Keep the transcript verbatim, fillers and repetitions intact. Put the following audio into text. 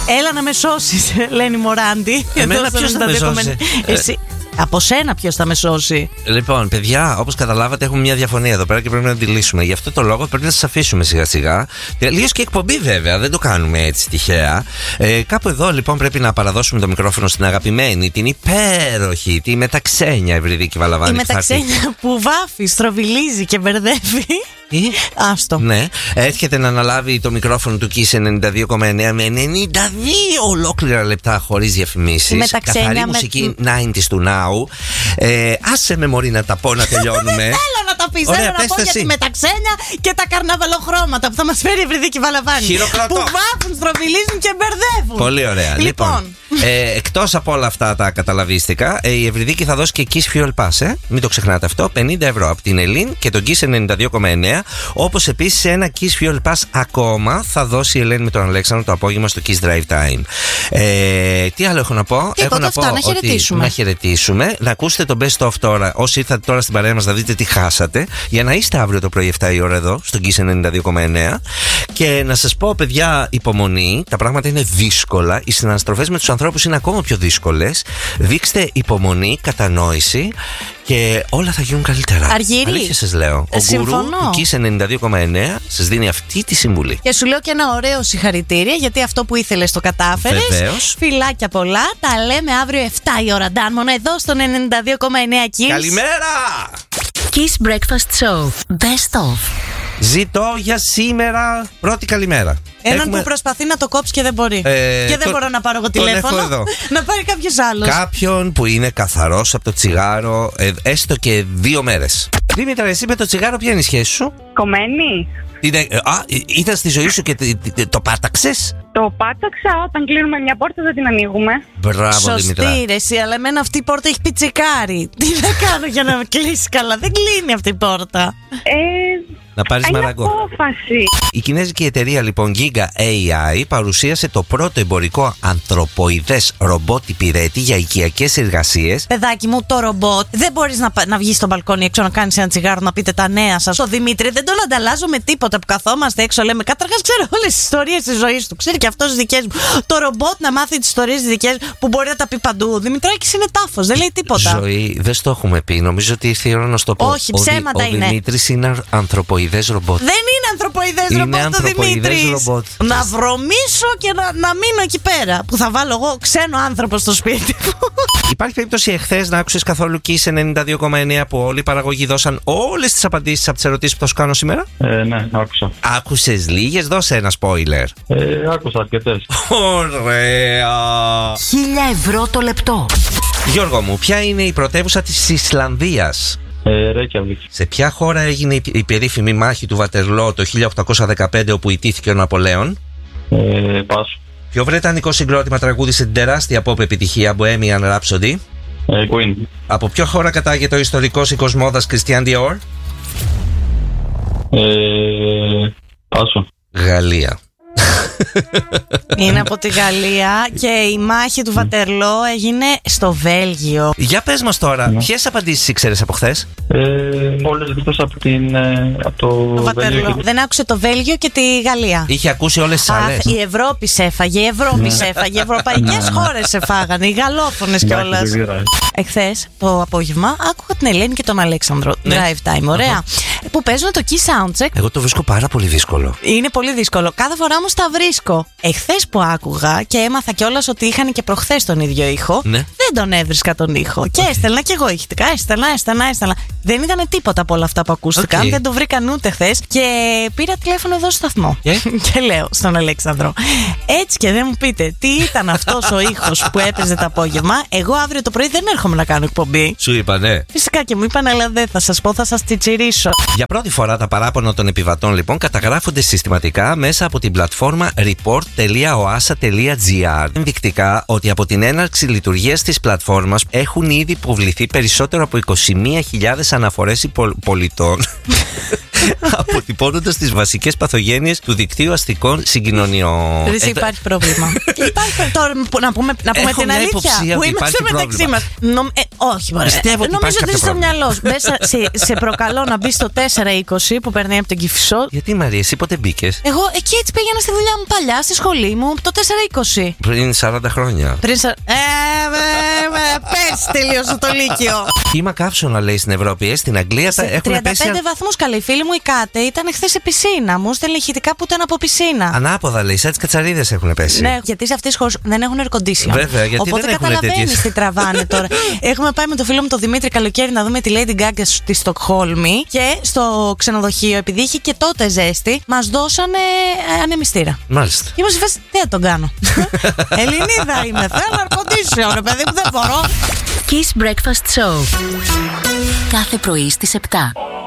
Έλα να με σώσεις, Ελένη Μοράντη. Εμένα ποιος θα με σώσει? Εσύ. Από σένα ποιος θα με σώσει? Λοιπόν, παιδιά, όπως καταλάβατε, έχουμε μια διαφωνία εδώ πέρα και πρέπει να τη λύσουμε. Γι' αυτό το λόγο πρέπει να σας αφήσουμε σιγά σιγά. Τελείως και εκπομπή, βέβαια, δεν το κάνουμε έτσι τυχαία. Ε, κάπου εδώ λοιπόν πρέπει να παραδώσουμε το μικρόφωνο στην αγαπημένη, την υπέροχη, τη μεταξένια Ευρυδίκη Βαλαβάνη. Η μεταξένια που βάφει, στροβιλίζει και μπερδεύει. Ή? Άστο. Ναι, έρχεται να αναλάβει το μικρόφωνο του Kiss ενενήντα δύο κόμμα εννέα με ενενήντα δύο ολόκληρα λεπτά χωρίς διαφημίσεις. Καθαρή μουσική με... ενενήντα του Now. Ε, άσε με μωρή να τα πω να τελειώνουμε. Θέλω να τα πεις, θέλω να πω για τη μεταξένια και τα καρναβαλοχρώματα που θα μας φέρει η Ευρυδίκη Βαλαβάνη. Χειροκροτώ. Που βάφουν, στροβιλίζουν και μπερδεύουν. Πολύ ωραία. Λοιπόν, λοιπόν ε, εκτός από όλα αυτά τα καταλαβίστικα, ε, η Ευρυδίκη θα δώσει και Kiss Fuel Pass. Ε? Μην το ξεχνάτε αυτό. πενήντα ευρώ από την Ελλήν και τον Kiss ενενήντα δύο κόμμα εννέα. Όπως επίσης ένα Kiss Fuel Pass ακόμα θα δώσει η Ελένη με τον Αλέξανδρο το απόγευμα στο Kiss Drive Time. Ε, τι άλλο έχω να πω? Τίποτα, έχω να αυτά, πω να ότι χαιρετήσουμε. να χαιρετήσουμε, να ακούσετε το Best of τώρα. Όσοι ήρθατε τώρα στην παρέα μας να δείτε τι χάσατε, για να είστε αύριο το πρωί εφτά η ώρα εδώ στο Kiss ενενήντα δύο κόμμα εννέα. Και να σας πω, παιδιά, υπομονή. Τα πράγματα είναι δύσκολα. Οι συναναστροφές με τους ανθρώπους είναι ακόμα πιο δύσκολες. Δείξτε υπομονή, κατανόηση και όλα θα γίνουν καλύτερα. Αργύρι. Αλήθεια σας λέω. Ο γκουρού του Kiss ενενήντα δύο κόμμα εννέα σας δίνει αυτή τη συμβουλή. Και σου λέω και ένα ωραίο συγχαρητήρια, γιατί αυτό που ήθελες το κατάφερες. Βεβαίως. Φιλάκια πολλά. Τα λέμε αύριο εφτά η ώρα, Ντάν, μόνο εδώ στον ενενήντα δύο κόμμα εννέα Kiss. Καλημέρα! Kiss Breakfast Show. Best of. Ζητώ για σήμερα πρώτη καλημέρα. Έναν Έχουμε... που προσπαθεί να το κόψει και δεν μπορεί. Ε, και δεν το... μπορώ να πάρω εγώ τον τηλέφωνο. έχω εδώ. Να πάρει κάποιος άλλος. Κάποιον που είναι καθαρός από το τσιγάρο, ε, έστω και δύο μέρες. Δήμητρα, εσύ με το τσιγάρο ποια είναι η σχέση σου? Κομμένη. Είναι, α, ήταν στη ζωή σου και το πάταξες? Το πάταξα, όταν κλείνουμε μια πόρτα δεν την ανοίγουμε. Μπράβο, Δήμητρα. Σωστή ρε εσύ, αλλά εμένα αυτή η πόρτα έχει πιτσικάρει. Τι να κάνω για να με κλείσει καλά? Δεν κλείνει αυτή η πόρτα. Ε... Να πάρεις μαραγκό. Απόφαση. Η κινέζικη εταιρεία λοιπόν Giga έι άι παρουσίασε το πρώτο εμπορικό ανθρωποειδές ρομπότ υπηρέτη για οικιακές εργασίες. Παιδάκι μου, το ρομπότ δεν μπορείς να, να βγεις στο μπαλκόνι έξω να κάνεις ένα τσιγάρο να πείτε τα νέα σας. Ο Δημήτρη δεν τον ανταλλάζω με τίποτα που καθόμαστε έξω. Λέμε καταρχάς ξέρω όλες τις ιστορίες της ζωής του. Ξέρει και αυτός τις δικές μου. Το ρομπότ να μάθει τις ιστορίες τις δικές μου που μπορεί να τα πει παντού. Ο Δημητράκης είναι τάφος, δεν λέει τίποτα. Ζωή, δεν στο έχουμε πει. Νομίζω ότι ήρθε η ώρα να στο πω. Όχι, ψέματα ο, είναι. Ο Δημήτρης είναι ανθρωποειδές ρομπότ. Δεν είναι ανθρωποειδές ρομπότ το Δημήτρης. Να βρωμίσω και να, να μείνω εκεί πέρα. Που θα βάλω εγώ ξένο άνθρωπο στο σπίτι μου. Υπάρχει περίπτωση εχθές να άκουσες καθόλου Kiss ενενήντα δύο κόμμα εννέα που όλοι οι παραγωγοί δώσαν όλες τις απαντήσεις από τις ερωτήσεις που θα σου κάνω σήμερα? Ε, ναι, άκουσα. Άκουσες λίγες? Δώσε ένα spoiler. Ε, άκουσα αρκετές. Ωραία. Χίλια ευρώ το λεπτό. Γιώργο μου, ποια είναι η πρωτεύουσα της Ισλανδίας? Ε, Ρέικιαβικ. Σε ποια χώρα έγινε η περίφημη μάχη του Βατερλό το χίλια οκτακόσια δεκαπέντε όπου ιτήθηκε ο Ναπολέον? Ε, πάσο. Ποιο βρετανικό συγκρότημα τραγούδισε την τεράστια pop επιτυχία Bohemian Rhapsody? Ε, Queen. Από ποια χώρα κατάγεται ο ιστορικός οικοσμόδας Christian Dior? Ε, πάσο. Γαλλία. Είναι από τη Γαλλία και η μάχη του Βατερλό έγινε στο Βέλγιο. Για πες μας τώρα, Ναι. ποιες απαντήσεις ήξερες από χθες? Ε, όλες εκτός από, την, ε, από το, Το Βατερλό. Βέλγιο και... Δεν άκουσε το Βέλγιο και τη Γαλλία. Είχε ακούσει όλες τις άλλες. Αχ, η Ευρώπη σε έφαγε, η Ευρώπη σε έφαγε, οι ευρωπαϊκές χώρες σε φάγανε, οι γαλλόφωνες κιόλας. Εχθές το απόγευμα άκουγα την Ελένη και τον Αλέξανδρο. Ναι. Drive Time, ωραία. Που παίζουν το Key Soundcheck. Εγώ το βρίσκω πάρα πολύ δύσκολο. Είναι πολύ δύσκολο. Κάθε φορά όμως τα βρίσκω. Εχθές που άκουγα και έμαθα κιόλας ότι είχαν και προχθές τον ίδιο ήχο, Ναι. δεν τον έβρισκα τον ήχο. Και έστελνα κι εγώ ηχητικά. Έστελνα, έστελνα, έστελνα. Δεν ήταν τίποτα από όλα αυτά που ακούστηκαν. Okay. Δεν το βρήκαν ούτε χθες. Και πήρα τηλέφωνο εδώ στο σταθμό. Yeah. Και λέω στον Αλέξανδρο, έτσι και δεν μου πείτε τι ήταν αυτός ο ήχος που έπαιζε το απόγευμα. Εγώ αύριο το πρωί δεν έρχομαι να κάνω εκπομπή. Σου είπα, ναι. Φυσικά και μου είπαν, αλλά δεν θα σας πω, θα σας τσιτσιρίσω. Για πρώτη φορά τα παράπονα των επιβατών λοιπόν καταγράφονται συστηματικά μέσα από την πλατφόρμα report τελεία oasa τελεία gr. Ενδεικτικά ότι από την έναρξη λειτουργίας της πλατφόρμας έχουν ήδη υποβληθεί περισσότερο από είκοσι μία χιλιάδες αναφορές υπο- πολιτών αποτυπώνοντας τις βασικές παθογένειες του δικτύου αστικών συγκοινωνιών. Δεν Ε, υπάρχει πρόβλημα. Υπάρχει τώρα που- να πούμε, να πούμε Έχω την μια αλήθεια. υποψία Που ότι είμαστε υπάρχει μεταξύ πρόβλημα. μας. Νομ- ε, όχι, μωρέ. Πιστεύω ότι Νομίζω υπάρχει ότι είσαι στο κάποιο μυαλό σου. Μπες, σε, σε προκαλώ να μπει στο τέσσερα είκοσι που παίρνει από τον Κηφισό. Γιατί Μαρία, εσύ πότε μπήκες? Εγώ εκεί έτσι πήγαινα στη δουλειά μου παλιά, στη σχολή μου, το τέσσερα είκοσι. Πριν σαράντα χρόνια. Πριν σα... Ε, ε, ε, πες τελείωσε το Λύκειο. Κύμα καύσωνα λέει στην Ευρώπη, ε, στην Αγγλία τα Σε έχουν τριάντα πέσει. πέντε βαθμούς καλή. Η φίλη μου η Κάτε ήταν χθε σε πισίνα. Μου στέλνει ηχητικά που ήταν από πισίνα. Ανάποδα λέει, σαν τις κατσαρίδες έχουν πέσει. Ναι, γιατί σε αυτές τις χώρες δεν έχουν air condition. Βέβαια, γιατί Οπότε δεν έχουν καταλαβαίνεις τέτοιες. τι τραβάνε τώρα. Έχουμε πάει με το φίλο μου τον Δημήτρη καλοκαίρι να δούμε τη Lady Gaga στη Στοκχόλμη και στο ξενοδοχείο, επειδή είχε και τότε ζέστη, μας δώσανε ε, ανεμιστήρα. Μάλιστα. Και είμαστε σε φάση, τι θα τον κάνω. Ελληνίδα είμαι, θέλω air condition, ρε παιδί μου, δεν μπορώ. Kiss Breakfast Show. Κάθε πρωί στις επτά.